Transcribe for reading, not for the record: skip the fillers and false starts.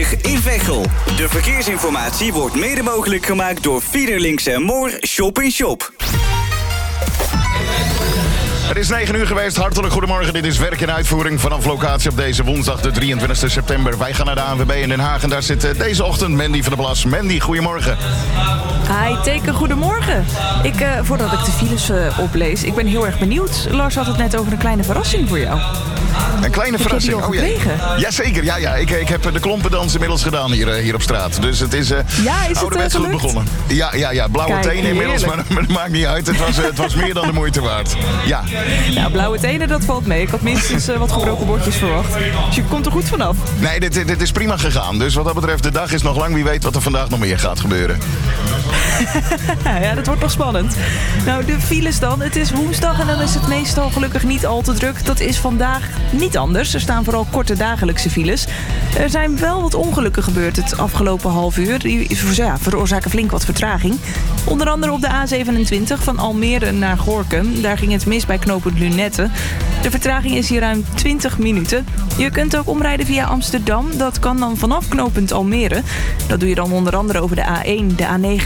A20 in Veghel. De verkeersinformatie wordt mede mogelijk gemaakt door Fiederlinks en Moor Shop in Shop. Het is 9 uur geweest. Hartelijk goedemorgen. Dit is Werk in Uitvoering vanaf locatie op deze woensdag de 23 september. Wij gaan naar de ANWB in Den Haag en daar zit deze ochtend Mandy van der Plas. Mandy, goedemorgen. Hi, Teken, goedemorgen. Voordat ik de files oplees, ik ben heel erg benieuwd. Lars had het net over een kleine verrassing voor jou. Een kleine verrassing. Heb je die al gekregen? Jazeker, ja. Ik heb de klompendans inmiddels gedaan hier op straat. Dus het is ouderwets goed begonnen. Ja. Blauwe tenen inmiddels, maar het maakt niet uit. Het was meer dan de moeite waard. Ja. Nou, blauwe tenen, dat valt mee. Ik had minstens wat gebroken bordjes verwacht. Dus je komt er goed vanaf. Nee, dit is prima gegaan. Dus wat dat betreft, de dag is nog lang. Wie weet wat er vandaag nog meer gaat gebeuren. Ja, dat wordt nog spannend. Nou, de files dan. Het is woensdag en dan is het meestal gelukkig niet al te druk. Dat is vandaag niet anders. Er staan vooral korte dagelijkse files. Er zijn wel wat ongelukken gebeurd het afgelopen half uur. Die veroorzaken flink wat vertraging. Onder andere op de A27 van Almere naar Gorinchem. Daar ging het mis bij knooppunt Lunette. De vertraging is hier ruim 20 minuten. Je kunt ook omrijden via Amsterdam. Dat kan dan vanaf knooppunt Almere. Dat doe je dan onder andere over de A1, de A9